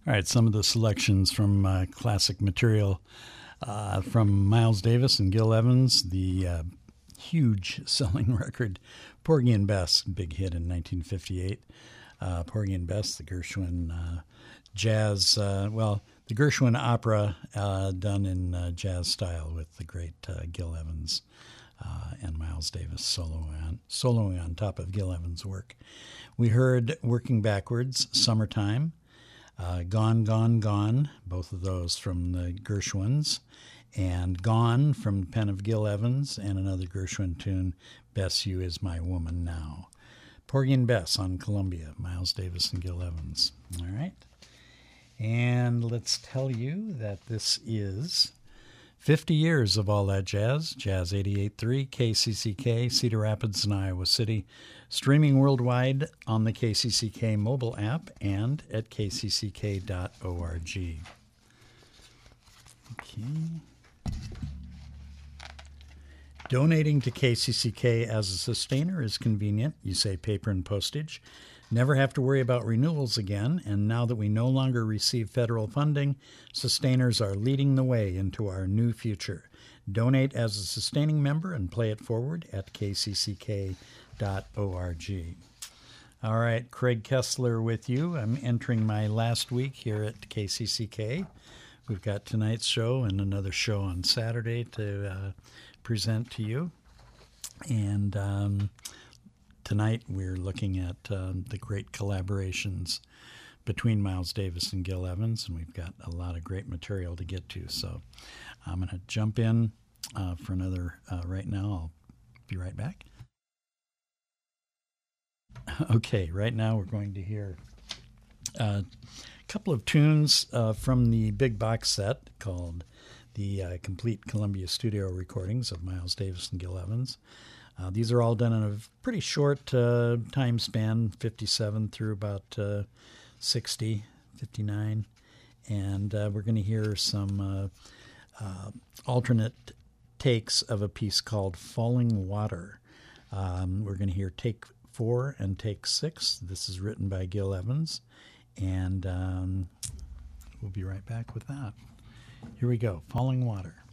All right, some of the selections from classic material from Miles Davis and Gil Evans, the huge selling record, Porgy and Bess, big hit in 1958. Porgy and Bess, the Gershwin jazz, the Gershwin opera done in jazz style with the great Gil Evans and Miles Davis soloing on top of Gil Evans' work. We heard Working Backwards, Summertime, Gone, Gone, Gone, both of those from the Gershwins, and Gone from the pen of Gil Evans, and another Gershwin tune, Bess, You Is My Woman Now. Porgy and Bess on Columbia, Miles Davis and Gil Evans. All right. And let's tell you that this is 50 years of all that jazz. Jazz 88.3, KCCK, Cedar Rapids and Iowa City. Streaming worldwide on the KCCK mobile app and at kcck.org. Okay. Donating to KCCK as a sustainer is convenient. You save paper and postage. Never have to worry about renewals again. And now that we no longer receive federal funding, sustainers are leading the way into our new future. Donate as a sustaining member and play it forward at kcck.org. All right, Craig Kessler with you. I'm entering my last week here at KCCK. We've got tonight's show and another show on Saturday to present to you. And tonight we're looking at the great collaborations between Miles Davis and Gil Evans, and we've got a lot of great material to get to. So I'm going to jump in for another right now. I'll be right back. Okay, right now we're going to hear a couple of tunes from the big box set called the Complete Columbia Studio Recordings of Miles Davis and Gil Evans. These are all done in a pretty short time span, 57 through about 60, 59. And we're going to hear some alternate takes of a piece called Falling Water. We're going to hear take 4 and take 6. This is written by Gil Evans. And we'll be right back with that. Here we go, Falling Water.